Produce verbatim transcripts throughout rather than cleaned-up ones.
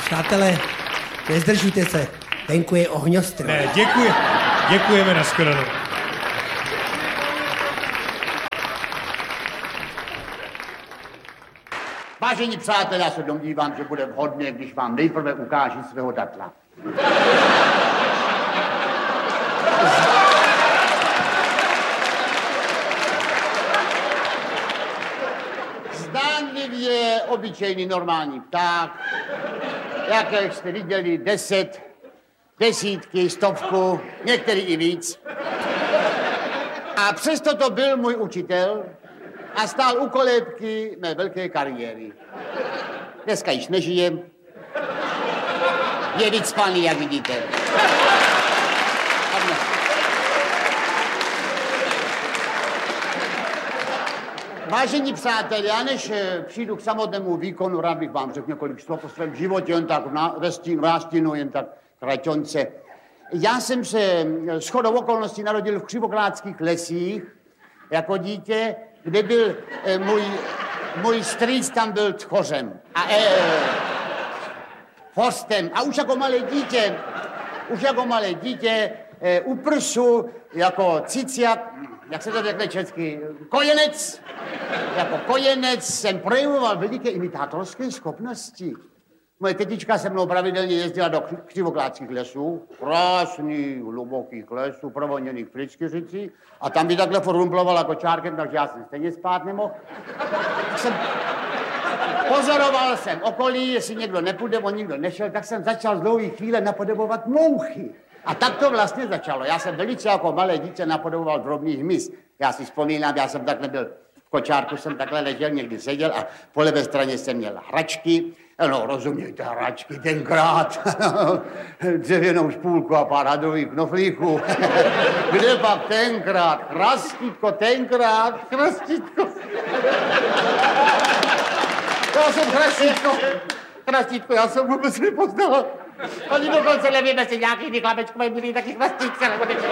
Přátelé, nezdržujte se, venku je ohňostr. Ne, děkuji, děkujeme, na shledanou. Vážení přátelé, já se domnívám, že bude vhodné, když vám nejprve ukážu svého datla. Zdánlivě obyčejný normální pták, jak jste viděli, deset, desítky, stovku, některý i víc. A přesto to byl můj učitel a stál u kolébky mé velké kariéry. Dneska již nežijem. Je vycpaný, jak vidíte. Vážení přátelé, já než přijdu k samotnému výkonu, rád bych vám řekl několik slov o svém životě, jen tak ve stínu, nástínu, jen tak kraťonce. Já jsem se shodou okolností narodil v Křivoklátských lesích jako dítě, kde byl eh, můj, můj strýc, tam byl tchořem a eh, forstem. A už jako malé dítě, už jako malé dítě eh, u prsu jako ciciak, jak se to řekne česky, kojenec, jako kojenec jsem projevoval veliké imitátorské schopnosti. Moje tetička se mnou pravidelně jezdila do Křivoklátských lesů, krásných, hlubokých lesů, provoněných pryskyřicí, a tam by takhle forumplovala kočárkem, takže já jsem stejně spát nemohl. Jsem pozoroval jsem okolí, jestli někdo nepůjde, on nikdo nešel, tak jsem začal z dlouhé chvíle napodobovat mouchy. A tak to vlastně začalo. Já jsem velice jako malé dítě napodoboval drobný hmyz. Já si vzpomínám, já jsem takhle byl v kočárku, jsem takhle ležel, někdy seděl a po levé straně jsem měl hračky. No, rozumějte, hračky tenkrát. Dřevěnou špůlku a pár hadrových knoflíků. Kde pak tenkrát? Krastítko, tenkrát, krastítko. Já jsem krastítko. Krastítko, já jsem vůbec nepoznal. Oni dokonce nevím, jestli nějaký ty chlapečkové byli taky krastítce, nebo ne.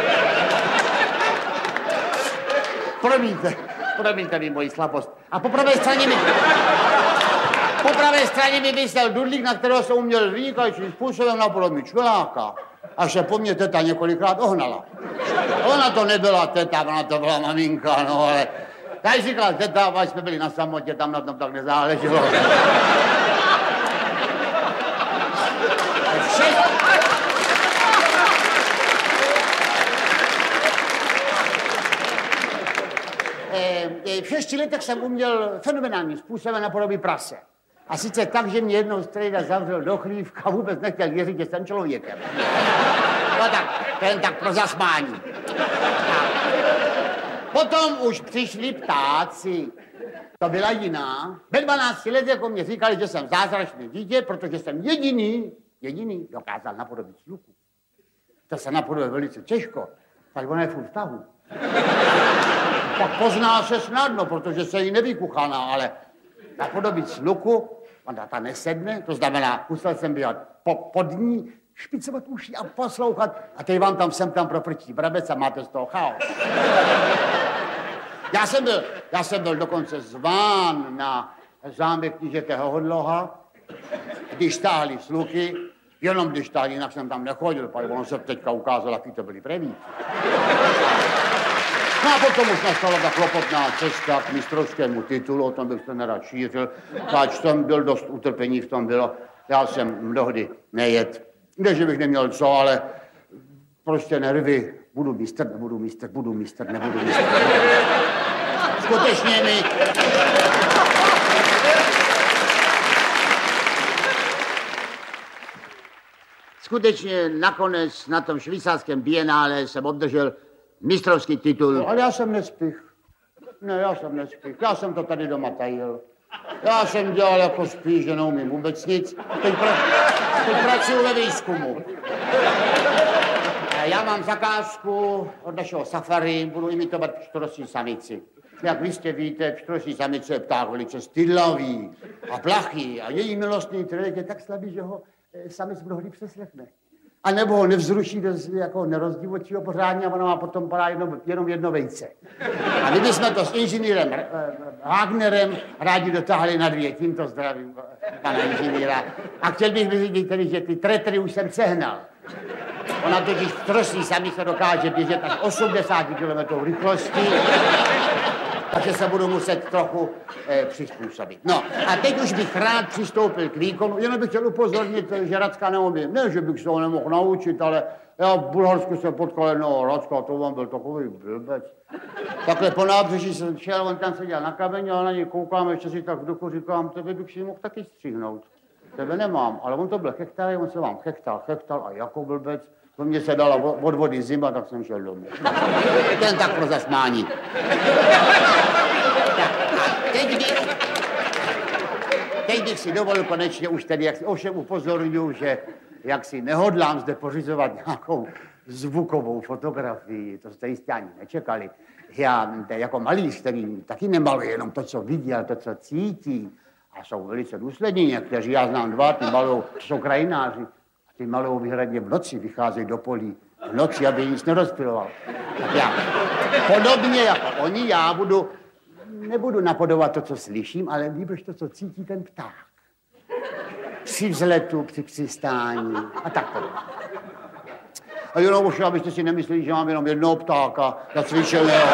Promiňte, promiňte mi moji slabost. A po pravé straně mi... Po pravé straně mi vysel dudlík, na kterého jsem uměl vynikajícím způsobem napodobit čveláka. Až se po mně teta několikrát ohnala. Ona to nebyla teta, ona to byla maminka, no ale... Tady říkala teta, až jsme byli na samotě, tam na tom tak nezáleželo. V šesti letech jsem uměl fenomenálním způsobem napodobit prase. A sice tak, že mě jednou strejda zavřel do chlívka a vůbec nechtěl věřit, že jsem člověkem. No tak, to jen tak pro zasmání. Potom už přišli ptáci. To byla jiná. Ve dvanácti letech jako mě říkali, že jsem zázračné dítě, protože jsem jediný, jediný dokázal napodobit sluchu. To se napodobí velice těžko, tak ona je furt v tahu. Tak pozná se snadno, protože se jí nevykuchaná, ale napodobit sluchu, ona ta nesedne, to znamená, musel jsem být po, pod ní, špicovat uši a poslouchat, a teď vám tam sem tam proprčí brabec a máte z toho chaos. Já jsem byl, já jsem byl dokonce zván na zámek knížete Hohodloha, když stáhli sluchy, jenom když stáhli, jinak jsem tam nechodil, protože ono se teďka ukázalo, jaký to byli prevíci. No a potom už nastala ta klopotná cesta k mistrovskému titulu, o tom bych se nerad šířil, ač tam byl dost utrpení, v tom bylo, já jsem mnohdy nejet, ne, že bych neměl co, ale prostě nervy, budu mistr, nebudu mistr, budu mistr, nebudu mistr. Skutečně mi... Skutečně nakonec na tom švýcarském bienále jsem obdržel mistrovský titul. Ale já jsem nespích. Ne, já jsem nespích. Já jsem to tady doma tajil. Já jsem dělal jako spíš, že neumím vůbec nic. Teď, pra... Teď pracuji ve výzkumu. Já mám zakázku od našeho safari, budu imitovat pštrosí samici. Jak vy jste víte, pštrosí samice je pták velice stydlavý a plachý a její milostný trelek je tak slabý, že ho samic mnohdy přeslechne. A nebo ho nevzruší, jako nerozdivočí ho pořádně a ona má potom padá jedno, jenom jedno vejce. A my bychom to s inženýrem Wagnerem rádi dotáhli na dvě. Tímto zdravím pana inženýra. A chtěl bych vidět tedy, že ty tretry už jsem sehnal. Ona totiž v trosí sami se dokáže běžet až osmdesát kilometrů rychlosti, takže se budu muset trochu eh, přizpůsobit. No a teď už bych rád přistoupil k výkonu, jenom bych chtěl upozornit, že Racka neumím. Ne, že bych se ho nemohl naučit, ale já v Bulharsku jsem potkal jednoho Racka, to on byl takový blbec. Takhle po nábřeží jsem šel, on tam seděl na kameni a na něj koukám, ještě si tak v duchu říkám, tebe bych si mohl taky stříhnout. Tebe nemám, ale on to byl chechtavý, on se vám chechtal, chechtal a jako blbec. To mě se dala od vody zima, tak jsem šel domů. Ten tak pro zasmání. Tak, a teď bych, teď bych si dovolil konečně už tedy, jak si ovšem upozorňuji, že jak si nehodlám zde pořizovat nějakou zvukovou fotografii, to jste jistě ani nečekali. Já jako malíř, který taky nemaluje jenom to, co vidí, ale to, co cítí. A jsou velice důslední někteří, já znám dva, ty malou, jsou krajináři. Ty malou výhradně v noci vycházejí do polí. V noci, aby nic nerozpiloval. Tak já podobně jako oni, já budu, nebudu napodobovat to, co slyším, ale líbíš to, co cítí ten pták. Při vzletu, při přistání a tak podobně. A jenom už, abyste si nemysleli, že mám jenom jednoho ptáka zacvičeného.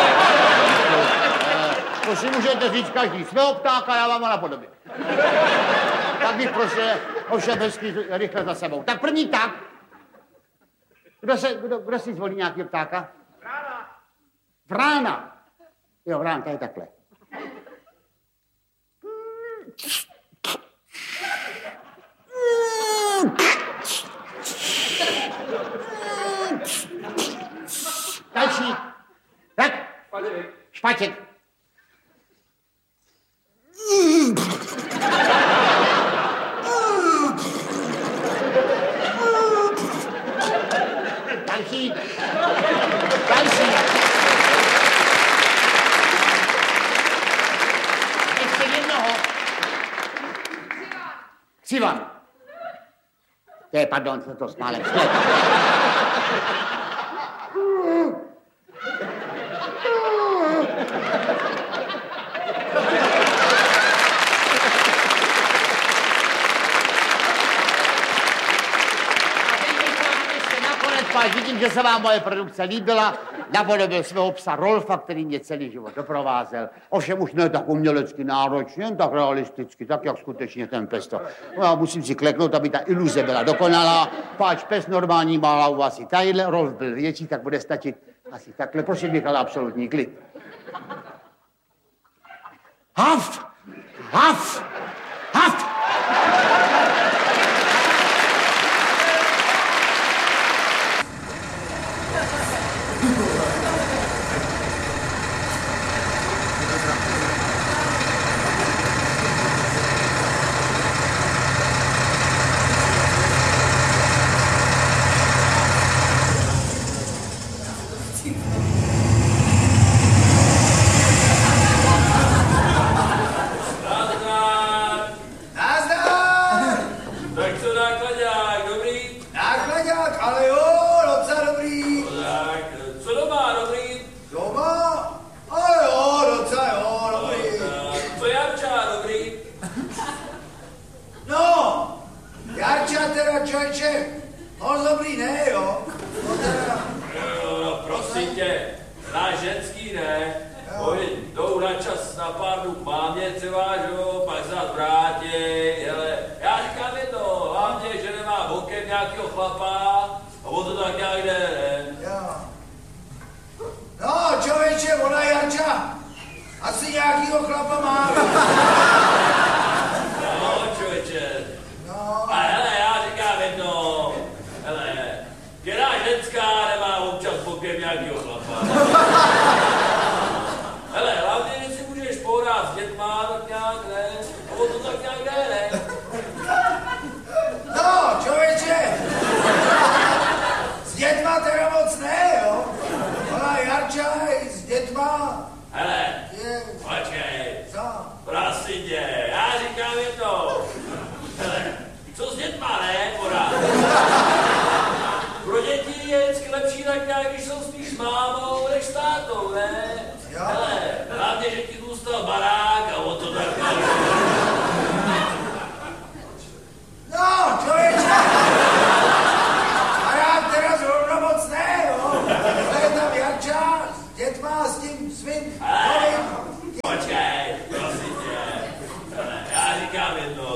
To si můžete říct každý svého ptáka, já vám ho napodobím. Tak bych prosil, ovšem hezky rychle za sebou. Tak první tak. Kdo, se, kdo, kdo si zvolí nějakého ptáka? Vrána. Vrána. Jo, vrán, to je takhle. Další. Tak. Špaček. Další. Další. Ještě jednoho. Křivan. To je, pardon, se to smálem. Vidím, že se vám moje produkce líbila. Napodobil svého psa Rolfa, který mě celý život doprovázel. Ovšem už ne tak umělecky náročně, jen tak realisticky, tak jak skutečně ten pes to. No, já musím si kleknout, aby ta iluze byla dokonalá. Páč pes normální má hlavu asi tadyhle, Rolf byl větší, tak bude stačit asi takhle. Prosím bych, ale absolutní klid. Haf! Haf! Haf! Hele, počkej, prosím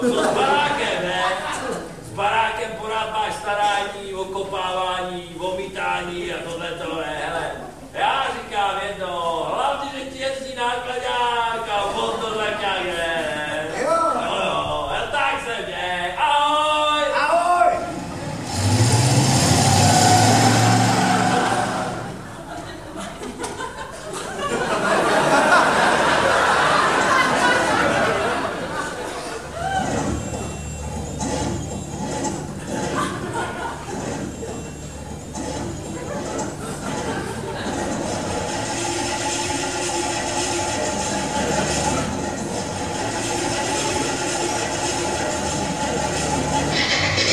No.